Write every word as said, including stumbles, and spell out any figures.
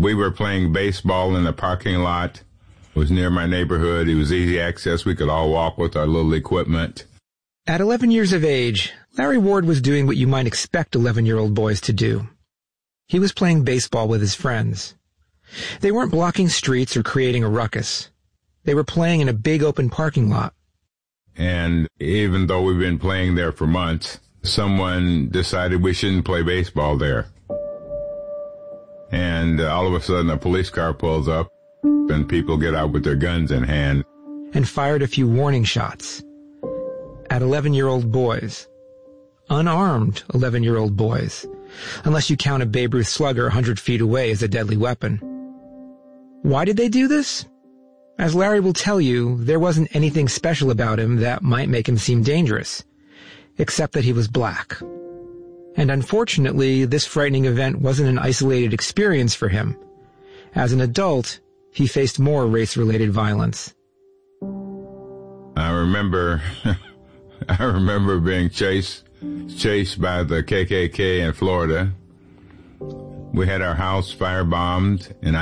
we were playing baseball in the parking lot. It was near my neighborhood. It was easy access. We could all walk with our little equipment. At eleven years of age, Larry Ward was doing what you might expect eleven-year-old boys to do. He was playing baseball with his friends. They weren't blocking streets or creating a ruckus. They were playing in a big open parking lot. And even though we've been playing there for months, someone decided we shouldn't play baseball there. And uh, all of a sudden a police car pulls up and people get out with their guns in hand. And fired a few warning shots at eleven-year-old boys. Unarmed eleven-year-old boys. Unless you count a Babe Ruth slugger a hundred feet away as a deadly weapon. Why did they do this? As Larry will tell you, there wasn't anything special about him that might make him seem dangerous, except that he was black. And unfortunately, this frightening event wasn't an isolated experience for him. As an adult, he faced more race-related violence. I remember, I remember being chased, chased by the K K K in Florida. We had our house firebombed, and I